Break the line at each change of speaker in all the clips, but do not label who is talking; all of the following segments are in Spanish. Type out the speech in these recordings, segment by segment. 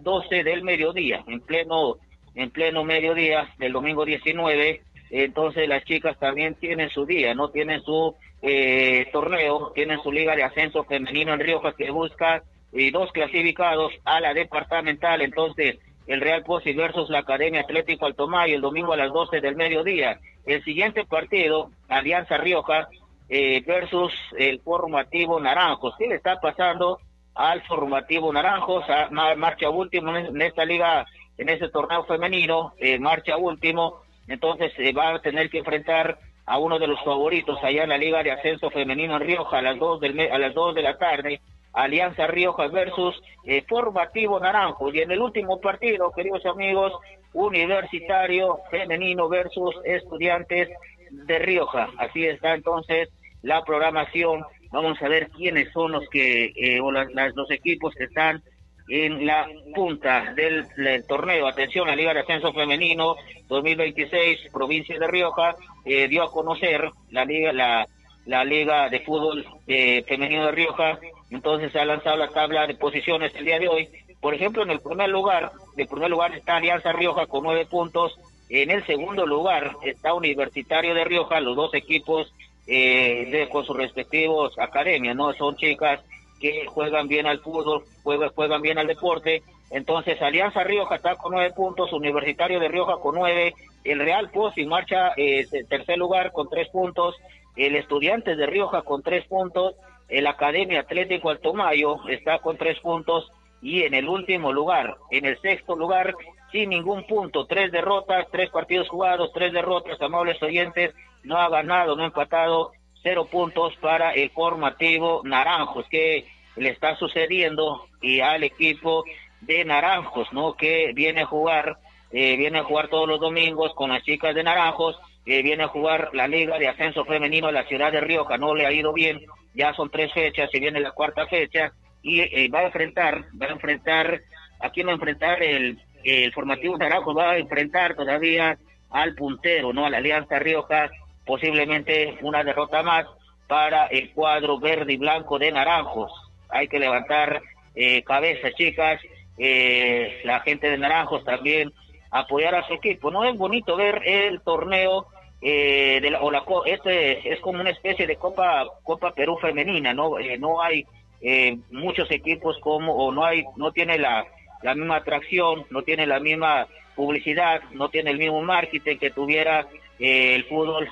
las 12 del mediodía, en pleno mediodía del domingo 19. Entonces las chicas también tienen su día, ¿no? Tienen su torneo, tienen su liga de ascenso femenino en Rioja que busca dos clasificados a la departamental. Entonces el Real Posi versus la Academia Atlético Altomayo el domingo a las 12 del mediodía. El siguiente partido, Alianza Rioja versus el Formativo Naranjos. ¿Qué le está pasando al Formativo Naranjos? Marcha último en esta liga, en este torneo femenino, marcha último. Entonces va a tener que enfrentar a uno de los favoritos allá en la Liga de Ascenso Femenino en Rioja a las 2 de la tarde. Alianza Rioja versus Formativo Naranjo. Y en el último partido, queridos amigos, Universitario Femenino versus Estudiantes de Rioja. Así está entonces la programación. Vamos a ver quiénes son los que los equipos que están en la punta del torneo. Atención, la Liga de Ascenso Femenino 2026, provincia de Rioja, dio a conocer la Liga de Fútbol Femenino de Rioja. Entonces se ha lanzado la tabla de posiciones el día de hoy. Por ejemplo, en el primer lugar está Alianza Rioja con 9 puntos. En el segundo lugar está Universitario de Rioja, los dos equipos con sus respectivos academias, ¿no? Son chicas que juegan bien al fútbol, juegan bien al deporte. Entonces Alianza Rioja está con 9 puntos, Universitario de Rioja con 9, el Real Posi marcha tercer lugar con 3 puntos, el Estudiantes de Rioja con 3 puntos, el Academia Atlético Altomayo está con 3 puntos, y en el último lugar, en el sexto lugar, sin ningún punto, 3 derrotas, 3 partidos jugados, 3 derrotas, amables oyentes, no ha ganado, no ha empatado, 0 puntos para el Formativo Naranjos. Que le está sucediendo y al equipo de Naranjos, ¿no? Que viene a jugar todos los domingos con las chicas de Naranjos, viene a jugar la Liga de Ascenso Femenino a la ciudad de Rioja, no le ha ido bien, ya son 3 fechas, y viene la 4ª fecha, y va a enfrentar, ¿a quién va a enfrentar? El Formativo Naranjos va a enfrentar todavía al puntero, ¿no? A la Alianza Rioja, posiblemente una derrota más para el cuadro verde y blanco de Naranjos. Hay que levantar cabeza, chicas, la gente de Naranjos también apoyar a su equipo. No es bonito ver el torneo este es como una especie de Copa Perú femenina, no hay muchos equipos no tiene la misma atracción, no tiene la misma publicidad, no tiene el mismo marketing que tuviera el fútbol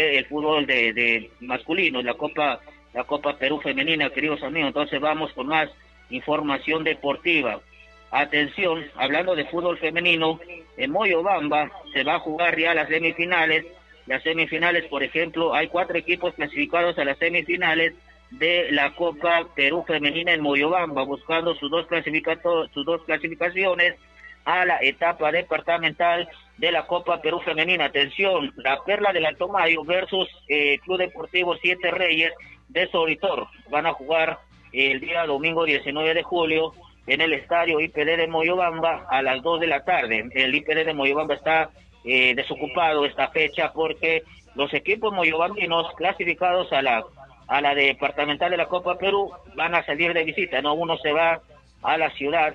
de masculino, la Copa Perú femenina, queridos amigos. Entonces vamos con más información deportiva. Atención, hablando de fútbol femenino, en Moyobamba se va a jugar ya las semifinales. Las semifinales, por ejemplo, hay 4 equipos clasificados a las semifinales de la Copa Perú femenina en Moyobamba, buscando sus dos clasificaciones a la etapa departamental de la Copa Perú femenina. Atención, la Perla del Altomayo versus Club Deportivo Siete Reyes de Soritor. Van a jugar el día domingo 19 de julio en el estadio IPD de Moyobamba a las 2 de la tarde. El IPD de Moyobamba está desocupado esta fecha porque los equipos moyobambinos clasificados a la departamental de la Copa Perú van a salir de visita, ¿no? Uno se va a la ciudad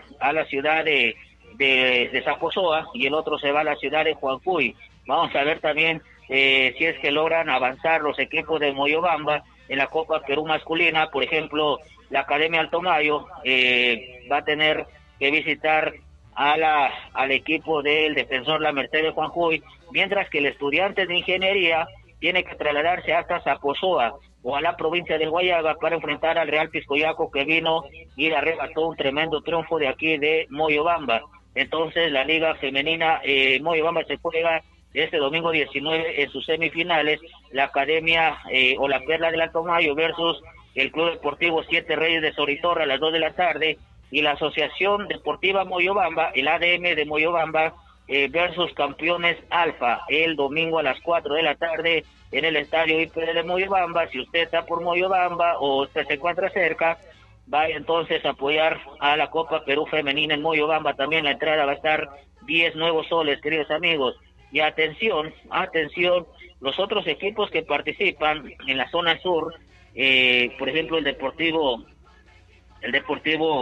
de Zaposoa y el otro se va a la ciudad de Juancuy. Vamos a ver también si es que logran avanzar los equipos de Moyobamba en la Copa Perú masculina. Por ejemplo, la Academia Altomayo va a tener que visitar al equipo del Defensor La Merced de Juancuy, mientras que el Estudiantes de Ingeniería tiene que trasladarse hasta Zaposoa o a la provincia de Guayaga para enfrentar al Real Piscoyaco, que vino y le arrebató un tremendo triunfo de aquí de Moyobamba. Entonces la Liga Femenina Moyobamba se juega este domingo 19 en sus semifinales, la Academia o la Perla del Altomayo versus el Club Deportivo Siete Reyes de Soritorra a las 2 de la tarde, y la Asociación Deportiva Moyobamba, el ADM de Moyobamba, versus Campeones Alfa, el domingo a las 4 de la tarde en el estadio IPD de Moyobamba. Si usted está por Moyobamba o usted se encuentra cerca, vaya entonces a apoyar a la Copa Perú Femenina en Moyobamba. También la entrada va a estar 10 nuevos soles, queridos amigos. Y atención, los otros equipos que participan en la zona sur, por ejemplo el Deportivo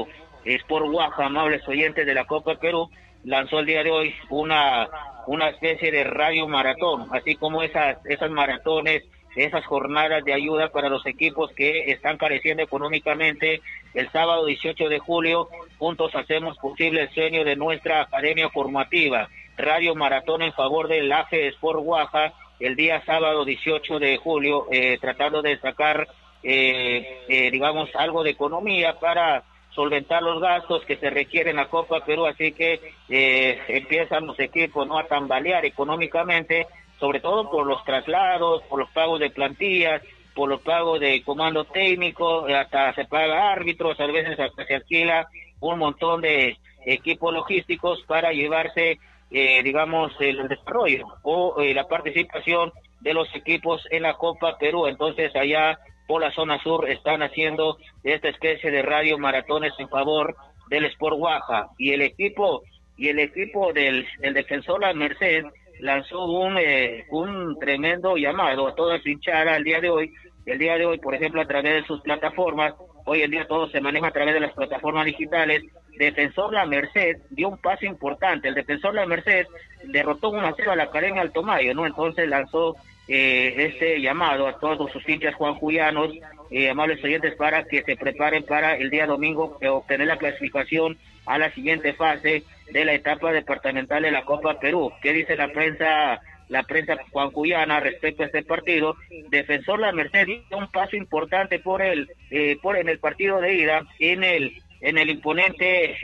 Sport Oaxaca, amables oyentes de la Copa Perú, lanzó el día de hoy una especie de radio maratón, así como esas maratones, esas jornadas de ayuda para los equipos que están careciendo económicamente. El sábado 18 de julio, juntos hacemos posible el sueño de nuestra academia formativa. Radio maratón en favor del AFE Sport Oaxaca, el día sábado 18 de julio, tratando de sacar, digamos, algo de economía para solventar los gastos que se requieren en la Copa Perú, así que empiezan los equipos, ¿no?, a tambalear económicamente, sobre todo por los traslados, por los pagos de plantillas, por los pagos de comando técnico, hasta se paga árbitros, a veces hasta se alquila un montón de equipos logísticos para llevarse, digamos, el desarrollo o la participación de los equipos en la Copa Perú. Entonces allá por la zona sur están haciendo esta especie de radio maratones en favor del Sport Oaxaca, y el equipo del Defensor La Merced lanzó un tremendo llamado a toda su hinchada el día de hoy, por ejemplo, a través de sus plataformas. Hoy en día todo se maneja a través de las plataformas digitales. Defensor La Merced dio un paso importante. El Defensor La Merced derrotó 1-0 a la Academia Alto Mayo, ¿no? Entonces lanzó este llamado a todos sus hinchas juanjuyanos, amables oyentes, para que se preparen para el día domingo obtener la clasificación a la siguiente fase de la etapa departamental de la Copa Perú. ¿Qué dice la prensa juancuyana respecto a este partido? Defensor La Merced dio un paso importante en el partido de ida, en el imponente,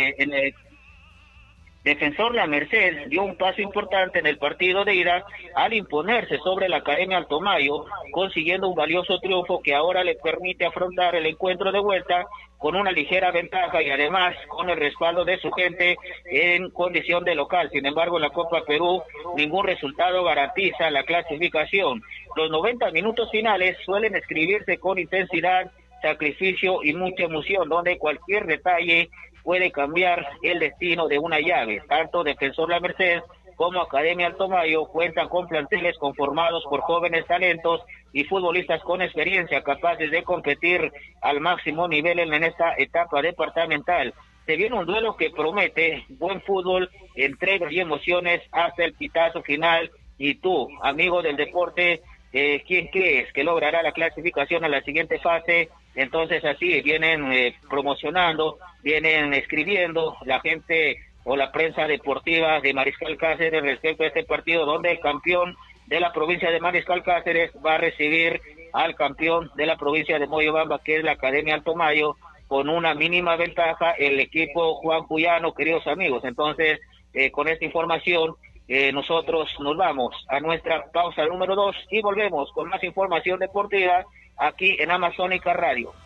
Defensor La Merced dio un paso importante en el partido de ida al imponerse sobre la Academia Alto Mayo, consiguiendo un valioso triunfo que ahora le permite afrontar el encuentro de vuelta con una ligera ventaja y además con el respaldo de su gente en condición de local. Sin embargo, en la Copa Perú ningún resultado garantiza la clasificación. Los 90 minutos finales suelen escribirse con intensidad, sacrificio y mucha emoción, donde cualquier detalle puede cambiar el destino de una llave. Tanto Defensor La Merced como Academia Alto Mayo cuentan con planteles conformados por jóvenes talentos y futbolistas con experiencia capaces de competir al máximo nivel en esta etapa departamental. Se viene un duelo que promete buen fútbol, entrega y emociones hasta el pitazo final. Y tú, amigo del deporte, ¿quién crees que logrará la clasificación a la siguiente fase? Entonces así vienen promocionando, vienen escribiendo la gente o la prensa deportiva de Mariscal Cáceres respecto a este partido, donde el campeón de la provincia de Mariscal Cáceres va a recibir al campeón de la provincia de Moyobamba, que es la Academia Alto Mayo, con una mínima ventaja el equipo juancuyano, queridos amigos. Entonces, con esta información, nosotros nos vamos a nuestra pausa número 2 y volvemos con más información deportiva aquí en Amazónica Radio.